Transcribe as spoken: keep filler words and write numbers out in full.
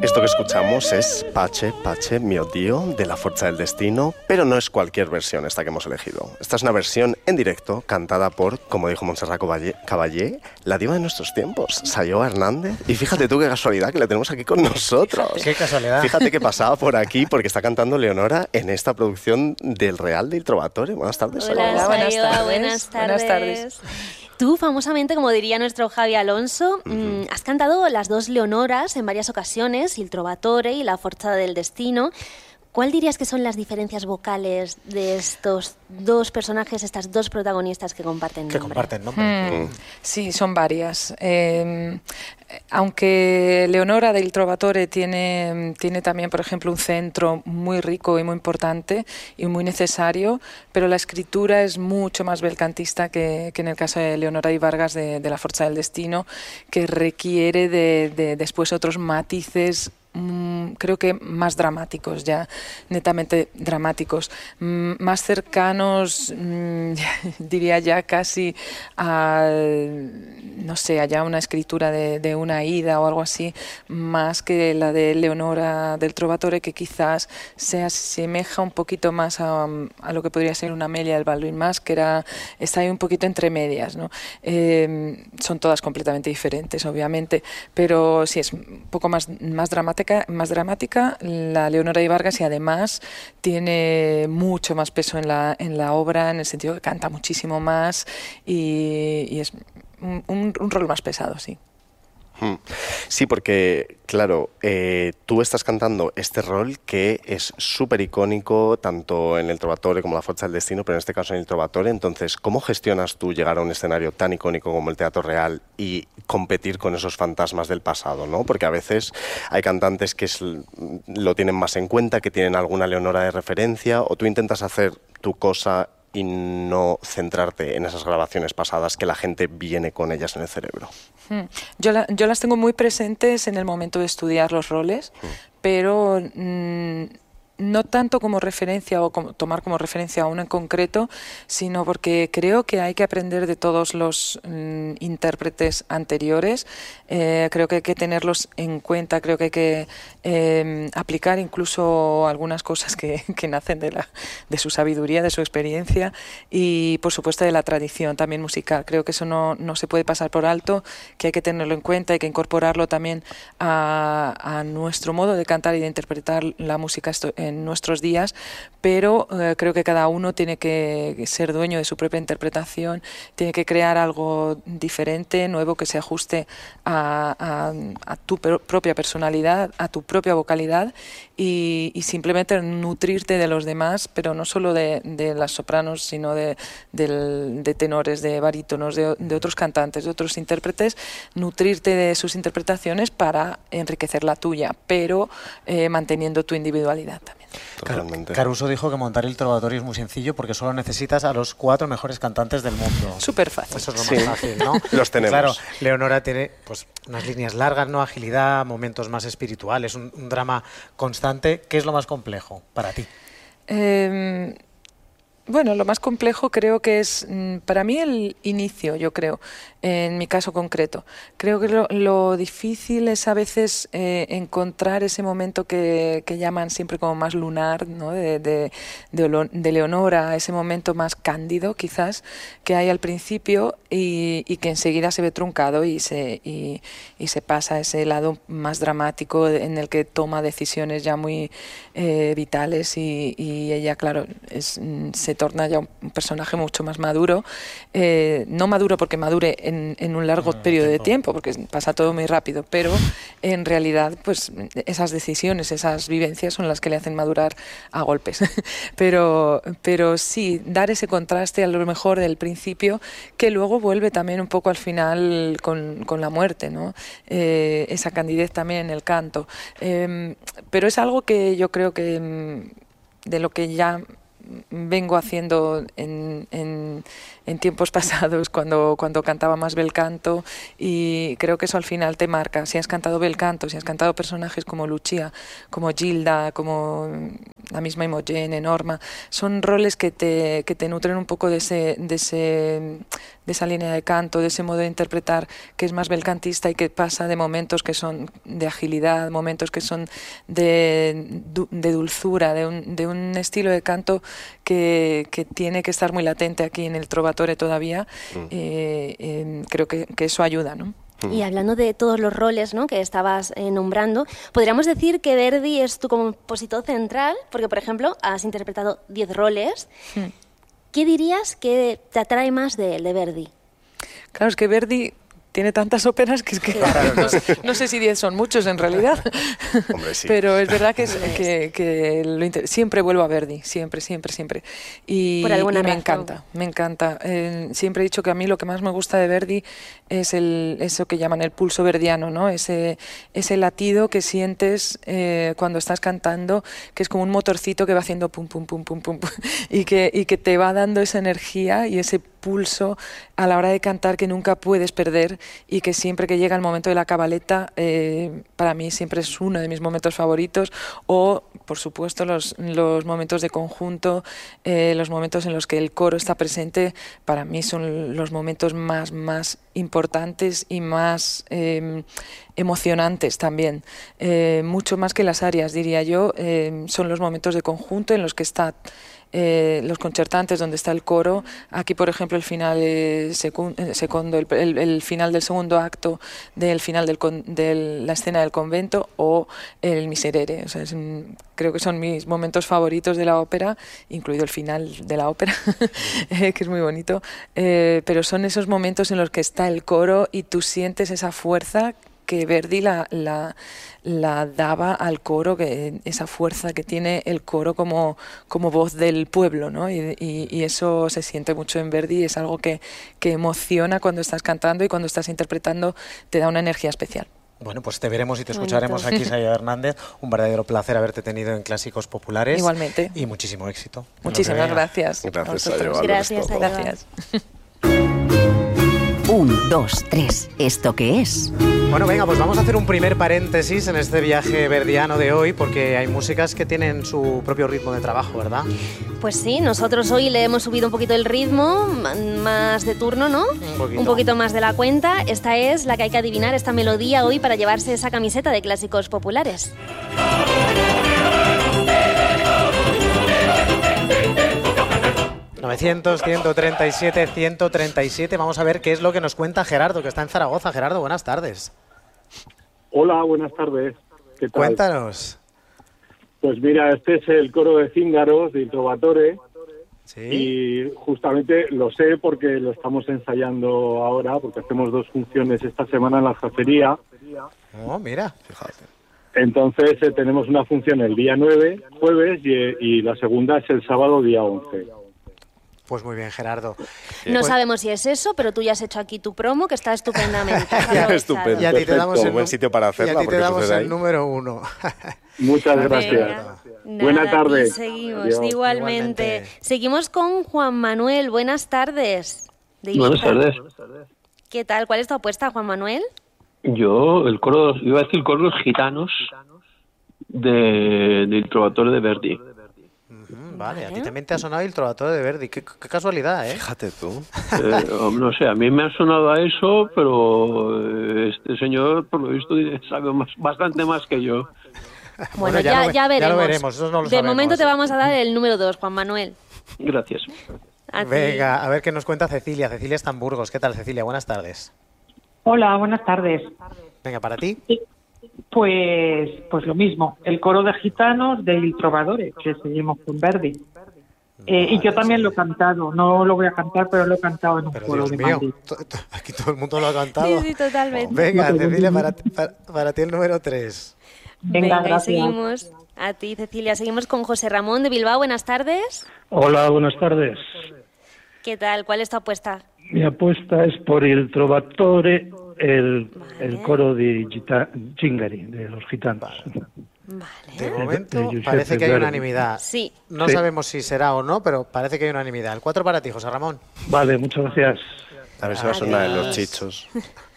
Esto que escuchamos es Pace, Pace, mio Dio, de La Forza del Destino, pero no es cualquier versión esta que hemos elegido. Esta es una versión en directo, cantada por, como dijo Montserrat Caballé, la diva de nuestros tiempos, Sayoa Hernández. Y fíjate tú qué casualidad que la tenemos aquí con nosotros. Qué casualidad. Fíjate que pasaba por aquí porque está cantando Leonora en esta producción del Real del Trovatore. Buenas tardes, Hola, Sayoa. buenas tardes. Buenas tardes. Buenas tardes. Tú, famosamente, como diría nuestro Javi Alonso, uh-huh. mmm, has cantado las dos Leonoras en varias ocasiones, Il Trovatore y La Forza del Destino. ¿Cuál dirías que son las diferencias vocales de estos dos personajes, estas dos protagonistas que comparten nombre? Que comparten nombre. Mm, sí, son varias. Eh, aunque Leonora del Trovatore tiene, tiene también, por ejemplo, un centro muy rico y muy importante y muy necesario, pero la escritura es mucho más belcantista que, que en el caso de Leonora y Vargas de, de La Forza del Destino, que requiere de, de después otros matices creo que más dramáticos, ya netamente dramáticos, más cercanos, diría ya casi a, no sé, allá una escritura de, de una Aida o algo así, más que la de Leonora del Trovatore, que quizás se asemeja un poquito más a, a lo que podría ser una Amelia del Balduin Mas, que era, está ahí un poquito entre medias, ¿no? Eh, son todas completamente diferentes, obviamente, pero sí es un poco más, más dramática más dramática la Leonora y Vargas, y además tiene mucho más peso en la, en la obra, en el sentido que canta muchísimo más y, y es un, un, un rol más pesado, sí. Sí, porque, claro, eh, tú estás cantando este rol que es súper icónico, tanto en el Trovatore como La Forza del Destino, pero en este caso en el Trovatore. Entonces, ¿cómo gestionas tú llegar a un escenario tan icónico como el Teatro Real y competir con esos fantasmas del pasado, ¿no? Porque a veces hay cantantes que es, lo tienen más en cuenta, que tienen alguna Leonora de referencia, o tú intentas hacer tu cosa y no centrarte en esas grabaciones pasadas que la gente viene con ellas en el cerebro. Yo, la, yo las tengo muy presentes en el momento de estudiar los roles, mm. pero mmm, no tanto como referencia o como, tomar como referencia a uno en concreto, sino porque creo que hay que aprender de todos los mmm, intérpretes anteriores. Eh, creo que hay que tenerlos en cuenta, creo que hay que eh, aplicar incluso algunas cosas que, que nacen de, la, de su sabiduría, de su experiencia y, por supuesto, de la tradición también musical. Creo que eso no, no se puede pasar por alto, que hay que tenerlo en cuenta, hay que incorporarlo también a, a nuestro modo de cantar y de interpretar la música en nuestros días, pero eh, creo que cada uno tiene que ser dueño de su propia interpretación, tiene que crear algo diferente, nuevo, que se ajuste a, a, a tu propia personalidad, a tu propia vocalidad y, y simplemente nutrirte de los demás, pero no solo de, de las sopranos, sino de, de, de tenores, de barítonos, de, de otros cantantes, de otros intérpretes, nutrirte de sus interpretaciones para enriquecer la tuya, pero eh, manteniendo tu individualidad también. Totalmente. Caruso dijo que montar el Trovatore es muy sencillo porque solo necesitas a los cuatro mejores cantantes del mundo. Súper fácil. Eso es lo sí. más fácil, ¿no? Los tenemos. Claro, Leonora tiene pues unas líneas largas, ¿no? Agilidad, momentos más espirituales, un, un drama constante. ¿Qué es lo más complejo para ti? Eh... Bueno, lo más complejo creo que es, para mí, el inicio, yo creo, en mi caso concreto. Creo que lo, lo difícil es a veces eh, encontrar ese momento que, que llaman siempre como más lunar, ¿no? de, de, de, de Leonora, ese momento más cándido, quizás, que hay al principio y, y que enseguida se ve truncado y se, y, y se pasa a ese lado más dramático en el que toma decisiones ya muy eh, vitales y, y ella, claro, es, se torna ya un personaje mucho más maduro, eh, no maduro porque madure en, en un largo periodo de tiempo, porque pasa todo muy rápido, pero en realidad pues esas decisiones, esas vivencias son las que le hacen madurar a golpes. pero, pero sí, dar ese contraste a lo mejor del principio, que luego vuelve también un poco al final con, con la muerte, ¿no? Eh, esa candidez también en el canto. Eh, pero es algo que yo creo que de lo que ya vengo haciendo en, en, en tiempos pasados cuando, cuando cantaba más bel canto, y creo que eso al final te marca. Si has cantado bel canto, si has cantado personajes como Lucia, como Gilda, como la misma Imogen, Norma, son roles que te, que te nutren un poco de, ese, de, ese, de esa línea de canto, de ese modo de interpretar que es más belcantista y que pasa de momentos que son de agilidad, momentos que son de, de dulzura, de un, de un estilo de canto que, que tiene que estar muy latente aquí en el Trovatore todavía. Mm. Eh, eh, creo que, que eso ayuda, ¿no? Y hablando de todos los roles, ¿no?, que estabas eh, nombrando, podríamos decir que Verdi es tu compositor central, porque, por ejemplo, has interpretado diez roles. Hmm. ¿Qué dirías que te atrae más de él, de Verdi? Claro, es que Verdi tiene tantas óperas que es que claro, no, sé, no sé si diez son muchos en realidad. Hombre, sí. Pero es verdad que, es, que, que lo inter... siempre vuelvo a Verdi, siempre, siempre, siempre. Y, Por alguna y me razón. encanta, me encanta. Eh, siempre he dicho que a mí lo que más me gusta de Verdi es el, eso que llaman el pulso verdiano, ¿no? Ese, ese latido que sientes eh, cuando estás cantando, que es como un motorcito que va haciendo pum, pum, pum, pum, pum, pum y, que, y que te va dando esa energía y ese pulso a la hora de cantar que nunca puedes perder y que siempre que llega el momento de la cabaleta eh, para mí siempre es uno de mis momentos favoritos, o por supuesto los, los momentos de conjunto, eh, los momentos en los que el coro está presente, para mí son los momentos más, más importantes y más eh, emocionantes también, eh, mucho más que las arias, diría yo. Eh, son los momentos de conjunto en los que está Eh, los concertantes, donde está el coro. Aquí, por ejemplo, el final eh, secu eh, segundo, el, el, el final del segundo acto del final del con de la escena del convento, o el Miserere. O sea, es un, creo que son mis momentos favoritos de la ópera, incluido el final de la ópera, eh, que es muy bonito. Eh, pero son esos momentos en los que está el coro y tú sientes esa fuerza que Verdi la, la, la daba al coro, que esa fuerza que tiene el coro como, como voz del pueblo, ¿no? Y, y, y eso se siente mucho en Verdi y es algo que, que emociona cuando estás cantando y cuando estás interpretando, te da una energía especial. Bueno, pues te veremos y te escucharemos aquí, Sayo Hernández. Un verdadero placer haberte tenido en Clásicos Populares. Igualmente. Y muchísimo éxito. Muchísimas gracias. Gracias, Sayo. Gracias, Sayo. Gracias. Un, dos, tres. ¿Esto qué es? Bueno, venga, pues vamos a hacer un primer paréntesis en este viaje verdiano de hoy, porque hay músicas que tienen su propio ritmo de trabajo, ¿verdad? Pues sí, nosotros hoy le hemos subido un poquito el ritmo, más de turno, ¿no? Un poquito. Un poquito más de la cuenta. Esta es la que hay que adivinar, esta melodía hoy para llevarse esa camiseta de Clásicos Populares. novecientos, ciento treinta y siete, ciento treinta y siete. Vamos a ver qué es lo que nos cuenta Gerardo, que está en Zaragoza. Gerardo, buenas tardes. Hola, buenas tardes. ¿Qué tal? Cuéntanos. Pues mira, este es el coro de Cíngaros, de Il Trovatore, Sí. y justamente lo sé porque lo estamos ensayando ahora, porque hacemos dos funciones esta semana en la jacería. Oh, mira. Fíjate. Entonces eh, tenemos una función el día nueve, jueves, y, y la segunda es el sábado, día once. Pues muy bien, Gerardo. No Pues- sabemos si es eso, pero tú ya has hecho aquí tu promo, que está estupendamente. Has Ya, aprovechado. estupendo. Y a ti te Perfecto. damos el, Buen nu- sitio para hacerla, y a ti te porque damos sucede el ahí. número uno. Muchas gracias. Venga. Buena Nada, tarde. aquí seguimos, Adiós. igualmente. Igualmente. Seguimos con Juan Manuel. Buenas tardes. de Ibiza. Buenas tardes. ¿Qué tal? ¿Cuál es tu apuesta, Juan Manuel? Yo, el coro, iba a decir coros gitanos de, del Trovatore de Verdi. Mm, Vale, a ti también te ha sonado el Trovatore de Verdi. Qué, qué casualidad, ¿eh? Fíjate tú. Eh, no sé, a mí me ha sonado a eso, pero eh, este señor, por lo visto, sabe más, bastante más que yo. Bueno, ya ya, lo ve- ya ya lo veremos. veremos, eso no lo de sabemos. momento te vamos a dar el número dos, Juan Manuel. Gracias. A ti. Venga, a ver qué nos cuenta Cecilia. Cecilia está en Burgos. ¿Qué tal, Cecilia? Buenas tardes. Hola, buenas tardes. Venga, para ti. Pues, pues lo mismo, el coro de gitanos de Il Trovatore, que seguimos con Verdi. Eh, y yo también lo he cantado, no lo voy a cantar, pero lo he cantado en un Pero coro Dios de mío, Madrid. to- to- aquí todo el mundo lo ha cantado. Sí, sí, totalmente. Venga, Cecilia, para, ti- para, para ti el número tres. Venga, y gracias. seguimos. A ti, Cecilia. Seguimos con José Ramón de Bilbao. Buenas tardes. Hola, buenas tardes. ¿Qué tal? ¿Cuál es tu apuesta? Mi apuesta es por il Trovatore, el, Vale. el coro de Gita- Zingari, de los gitanos. Vale. De momento de Giuseppe parece que hay Verdi. unanimidad. Sí. No Sí. sabemos si será o no, pero parece que hay unanimidad. El cuatro para ti, José Ramón. Vale, muchas gracias. A ver si va a sonar en los chichos.